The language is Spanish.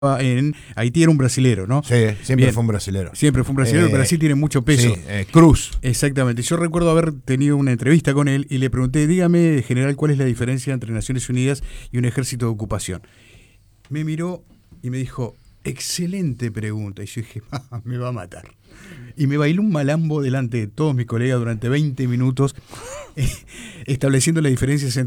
en Haití era un brasilero, ¿no? Sí, siempre Bien. fue un brasilero. Siempre fue un brasilero, Brasil tiene mucho peso. Sí, Cruz. Exactamente. Yo recuerdo haber tenido una entrevista con él y le pregunté, dígame, general, ¿cuál es la diferencia entre Naciones Unidas y un ejército de ocupación? Me miró y me dijo, excelente pregunta. Y yo dije, me va a matar. Y me bailó un malambo delante de todos mis colegas durante 20 minutos, estableciendo las diferencias entre